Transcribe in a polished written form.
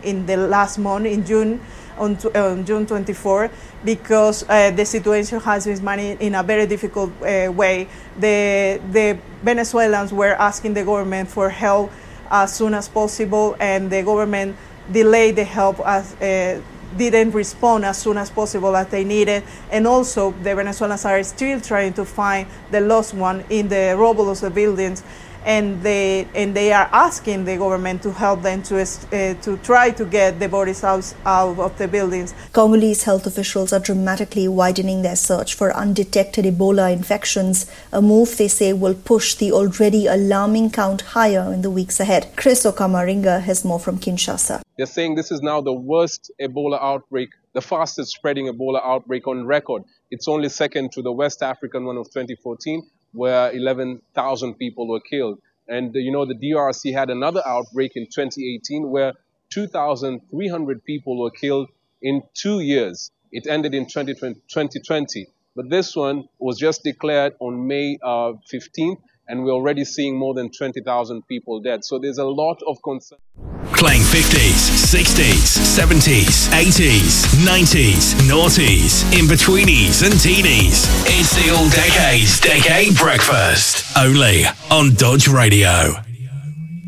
in the last month, in June, on June 24, because the situation has been managed in a very difficult way. The Venezuelans were asking the government for help as soon as possible, and the government delayed the help didn't respond as soon as possible as they needed. And also the Venezuelans are still trying to find the lost one in the rubble of the buildings. And they are asking the government to help them to try to get the bodies out of the buildings. Congolese health officials are dramatically widening their search for undetected Ebola infections, a move they say will push the already alarming count higher in the weeks ahead. Chris Okamaringa has more from Kinshasa. They're saying this is now the worst Ebola outbreak, the fastest spreading Ebola outbreak on record. It's only second to the West African one of 2014, where 11,000 people were killed. And, the DRC had another outbreak in 2018 where 2,300 people were killed in 2 years. It ended in 2020. But this one was just declared on May 15th, and we're already seeing more than 20,000 people dead. So there's a lot of concern. Playing 50s, 60s, 70s, 80s, 90s, noughties, in-betweenies and teenies. It's the All Decades Decade Breakfast. Only on Dodge Radio.